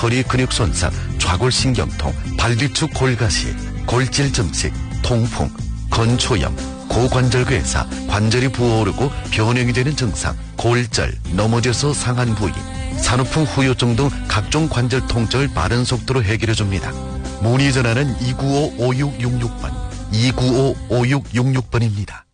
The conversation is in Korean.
허리 근육 손상, 좌골신경통, 발비축 골가시, 골질 증식, 통풍, 건초염, 고관절괴사, 관절이 부어오르고 변형이 되는 증상, 골절, 넘어져서 상한 부위, 산후풍 후유증 등 각종 관절 통증을 빠른 속도로 해결해줍니다. 문의 전화는 295-5666번, 295-5666번입니다.